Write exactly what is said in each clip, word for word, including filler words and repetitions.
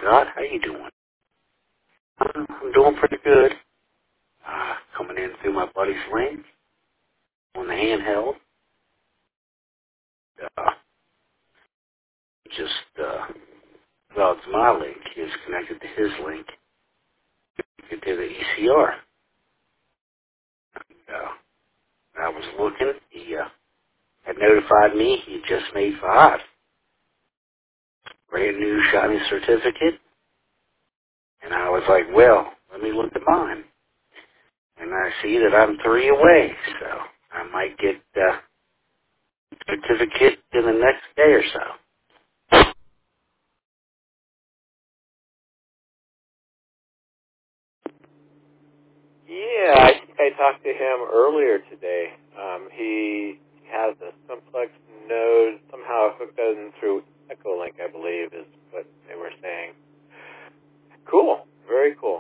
Scott. How you doing? Uh, I'm doing pretty good. Uh, coming in through my buddy's link on the handheld. Uh, just, uh, well, it's my link. It's connected to his link. It did the E C R. Uh, I was looking. He uh, had notified me he just made five. Brand new shiny certificate. And I was like, well, let me look at mine. And I see that I'm three away. So I might get uh, certificate in the next day or so. Yeah, I think I talked to him earlier today. Um, he has a simplex node somehow hooked in through Echolink, I believe, is what they were saying. Cool. Very cool.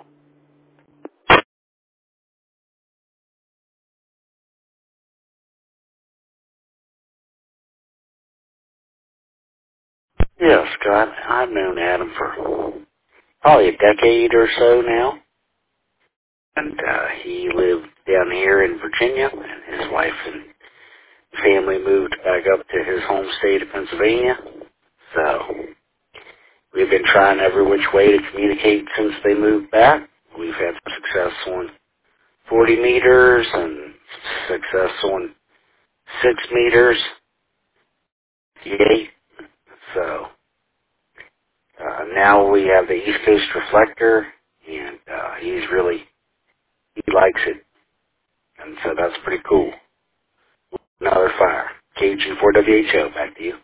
Yeah, Scott, I've known Adam for probably a decade or so now. And uh, he lived down here in Virginia, and his wife and family moved back up to his home state of Pennsylvania. So we've been trying every which way to communicate since they moved back. We've had success on forty meters and success on six meters, eight. So uh, now we have the East Coast reflector, and uh, he's really, he likes it. And so that's pretty cool. Another fire. K G four W H O, back to you.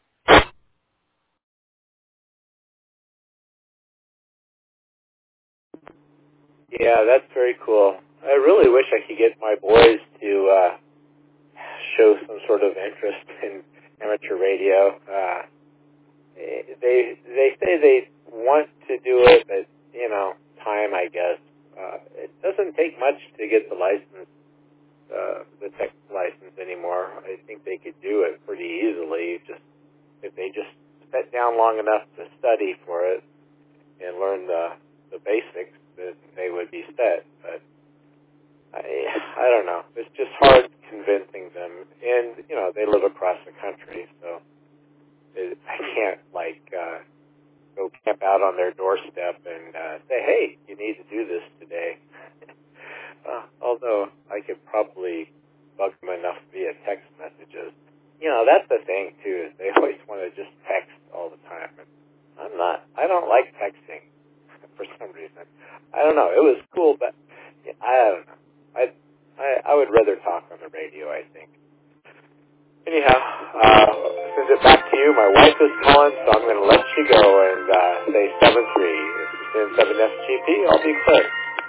Yeah, that's very cool. I really wish I could get my boys to uh, show some sort of interest in amateur radio. Uh, they they say they want to do it, but you know, time I guess. Uh, it doesn't take much to get the license, uh, the tech license anymore. I think they could do it pretty easily. Just if they just sat down long enough to study for it and learn the the basics, then they would be set. But I I don't know. It's just hard convincing them, and you know they live across the country, so it, I can't like. Uh, go camp out on their doorstep and uh, say, hey, you need to do this today. uh, although I could probably bug them enough via text messages. You know, that's the thing, too, is they always want to just text all the time. And I'm not. I don't like texting for some reason. I don't know. It was cool, but I don't know. I, I, I would rather talk on the radio, I think. Anyhow, uh, send it back to you. My wife is calling, so I'm going to let you go and uh, say seven three. If you send seven S G P, I'll be quick.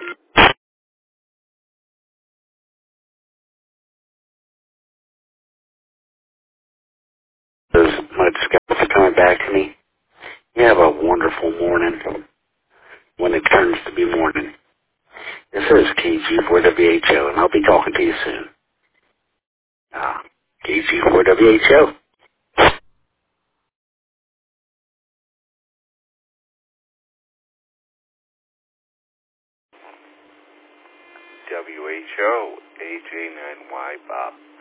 There's much Scott for coming back to me. You have a wonderful morning when it turns to be morning. This is K G four W H O, and I'll be talking to you soon. Uh, K G four W H O. W H O, A J nine Y Bob.